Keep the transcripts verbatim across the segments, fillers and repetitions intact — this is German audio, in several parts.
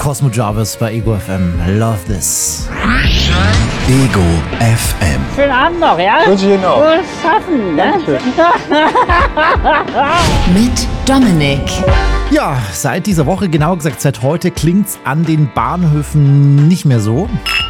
Cosmo Jarvis bei Ego F M. Love this. Ego F M. Schönen Abend noch, ja? Wünsche ich Ihnen auch. Frohes Schaffen, ne? Mit Dominik. Ja, seit dieser Woche, genauer gesagt seit heute, klingt's an den Bahnhöfen nicht mehr so.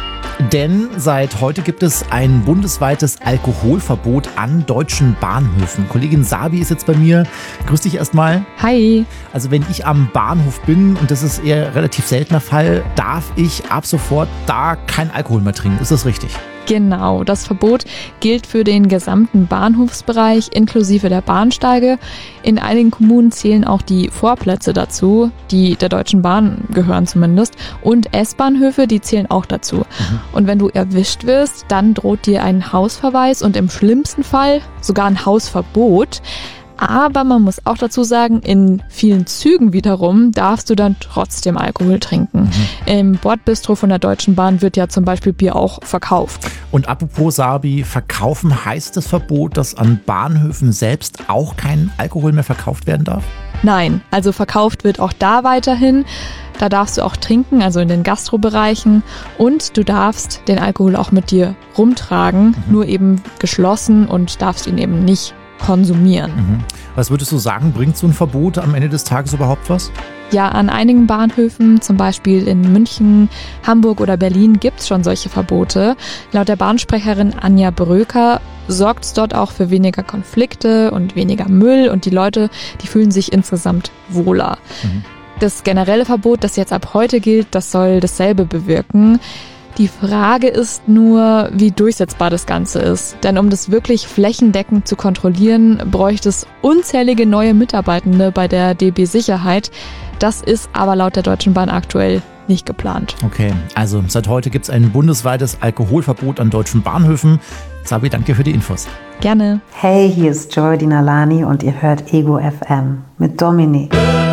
Denn seit heute gibt es ein bundesweites Alkoholverbot an deutschen Bahnhöfen. Kollegin Sabi ist jetzt bei mir. Grüß dich erstmal. Hi. Also wenn ich am Bahnhof bin, und das ist eher relativ seltener Fall, darf ich ab sofort da kein Alkohol mehr trinken. Ist das richtig? Genau, das Verbot gilt für den gesamten Bahnhofsbereich inklusive der Bahnsteige. In einigen Kommunen zählen auch die Vorplätze dazu, die der Deutschen Bahn gehören zumindest. Und S-Bahnhöfe, die zählen auch dazu. Mhm. Und wenn du erwischt wirst, dann droht dir ein Hausverweis und im schlimmsten Fall sogar ein Hausverbot. Aber man muss auch dazu sagen, in vielen Zügen wiederum darfst du dann trotzdem Alkohol trinken. Mhm. Im Bordbistro von der Deutschen Bahn wird ja zum Beispiel Bier auch verkauft. Und apropos Sabi, verkaufen heißt das Verbot, dass an Bahnhöfen selbst auch kein Alkohol mehr verkauft werden darf? Nein, also verkauft wird auch da weiterhin. Da darfst du auch trinken, also in den Gastrobereichen. Und du darfst den Alkohol auch mit dir rumtragen, mhm. nur eben geschlossen und darfst ihn eben nicht konsumieren. Mhm. Was würdest du sagen, bringt so ein Verbot am Ende des Tages überhaupt was? Ja, an einigen Bahnhöfen, zum Beispiel in München, Hamburg oder Berlin, gibt es schon solche Verbote. Laut der Bahnsprecherin Anja Bröker sorgt es dort auch für weniger Konflikte und weniger Müll und die Leute, die fühlen sich insgesamt wohler. Mhm. Das generelle Verbot, das jetzt ab heute gilt, das soll dasselbe bewirken. Die Frage ist nur, wie durchsetzbar das Ganze ist. Denn um das wirklich flächendeckend zu kontrollieren, bräuchte es unzählige neue Mitarbeitende bei der D B Sicherheit. Das ist aber laut der Deutschen Bahn aktuell nicht geplant. Okay, also seit heute gibt es ein bundesweites Alkoholverbot an deutschen Bahnhöfen. Sabi, danke für die Infos. Gerne. Hey, hier ist Joy Dinalani und ihr hört Ego F M mit Dominik.